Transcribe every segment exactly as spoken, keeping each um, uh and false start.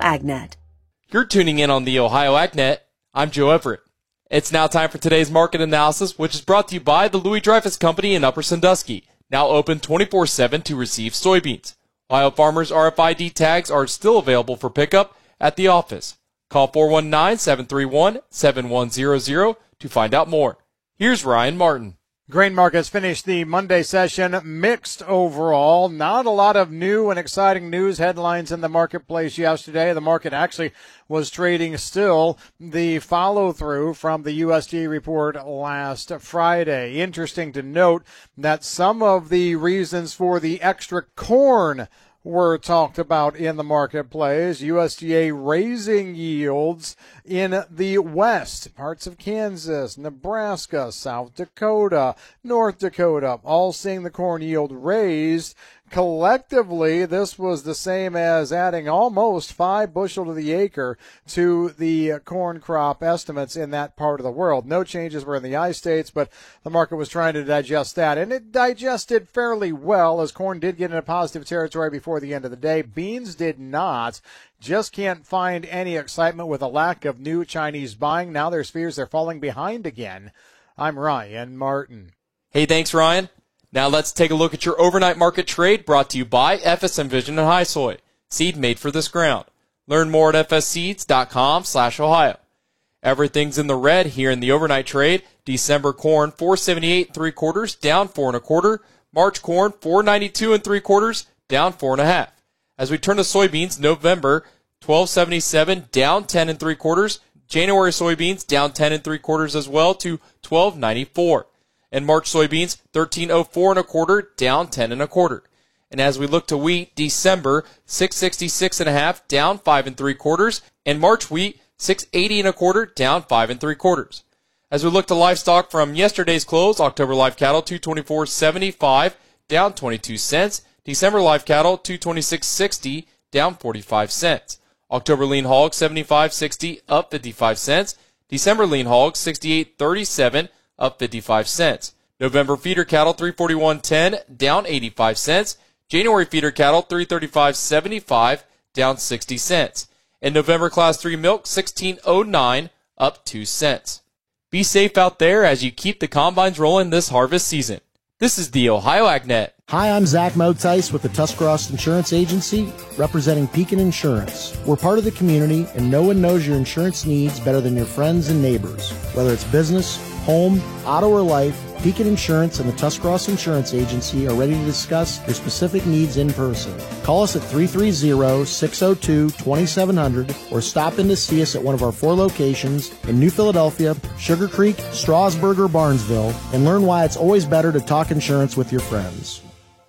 AgNet. You're tuning in on the Ohio AgNet. I'm Joe Everett. It's now time for today's market analysis, which is brought to you by the Louis Dreyfus Company in Upper Sandusky, now open twenty-four seven to receive soybeans. Ohio Farmers R F I D tags are still available for pickup at the office. Call four one nine, seven three one, seven one zero zero to find out more. Here's Ryan Martin. Grain markets finished the Monday session mixed overall. Not a lot of new and exciting news headlines in the marketplace yesterday. The market actually was trading still the follow-through from the U S D A report last Friday. Interesting to note that some of the reasons for the extra corn were talked about in the marketplace. U S D A raising yields in the west, parts of Kansas, Nebraska, South Dakota, North Dakota, all seeing the corn yield raised. Collectively, this was the same as adding almost five bushel to the acre to the corn crop estimates in that part of the world. No changes were in the I-states, but the market was trying to digest that, and it digested fairly well as corn did get into positive territory before the end of the day. Beans did not. Just can't find any excitement with a lack of new Chinese buying. Now there's fears they're falling behind again. I'm Ryan Martin. Hey, thanks, Ryan. Now let's take a look at your overnight market trade brought to you by F S M Vision and High Soy, seed made for this ground. Learn more at f s seeds dot com slash ohio. Everything's in the red here in the overnight trade. December corn four seventy-eight and three quarters, down four and a quarter. March corn four ninety-two and three quarters, down four and a half. As we turn to soybeans, November twelve seventy-seven, down ten and three quarters. January soybeans down ten and three quarters as well to twelve ninety-four. And March soybeans, thirteen oh four and a quarter, down ten and a quarter. And as we look to wheat, December, six sixty-six and a half, down five and three quarters. And March wheat, six eighty and a quarter, down five and three quarters. As we look to livestock from yesterday's close, October live cattle, two twenty-four seventy-five, down twenty-two cents. December live cattle, two twenty-six sixty, down forty-five cents. October lean hog, seventy-five sixty, up fifty-five cents. December lean hog, sixty-eight thirty-seven, up fifty-five cents. November feeder cattle, three forty-one ten, down eighty-five cents. January feeder cattle, three thirty-five seventy-five, down sixty cents. And November class three milk, sixteen oh nine, up two cents. Be safe out there as you keep the combines rolling this harvest season. This is the Ohio AgNet. Hi, I'm Zach Motice with the Tuscarawas Insurance Agency, representing Pekin Insurance. We're part of the community, and no one knows your insurance needs better than your friends and neighbors. Whether it's business, home, auto, or life, Pekin Insurance and the Tuscarawas Insurance Agency are ready to discuss your specific needs in person. Call us at three three zero, six zero two, two seven zero zero or stop in to see us at one of our four locations in New Philadelphia, Sugar Creek, Strasburg, or Barnesville, and learn why it's always better to talk insurance with your friends.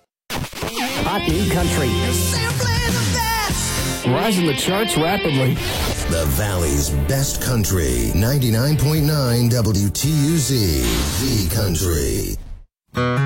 Hot new country. Rising the charts rapidly. The Valley's best country. ninety-nine point nine W T U Z. The Country.